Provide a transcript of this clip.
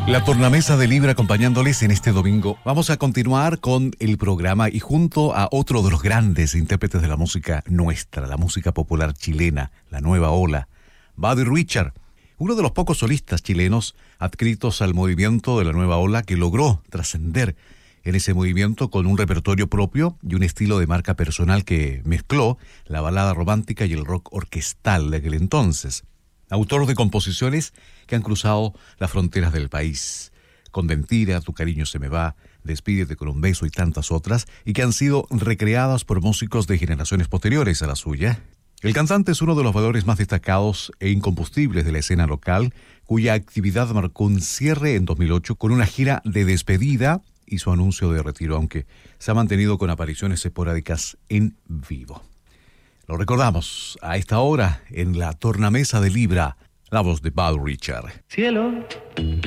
La tornamesa de Libra acompañándoles en este domingo. Vamos a continuar con el programa y junto a otro de los grandes intérpretes de la música nuestra, la música popular chilena, la nueva ola, Buddy Richard, uno de los pocos solistas chilenos adscritos al movimiento de la nueva ola que logró trascender en ese movimiento con un repertorio propio y un estilo de marca personal que mezcló la balada romántica y el rock orquestal de aquel entonces. Autor de composiciones que han cruzado las fronteras del país. Con Mentira, Tu cariño se me va, Despídete con un beso y tantas otras, y que han sido recreadas por músicos de generaciones posteriores a la suya. El cantante es uno de los valores más destacados e incombustibles de la escena local, cuya actividad marcó un cierre en 2008 con una gira de despedida y su anuncio de retiro, aunque se ha mantenido con apariciones esporádicas en vivo. Lo recordamos a esta hora en la tornamesa de Libra, la voz de Buddy Richard. Cielo.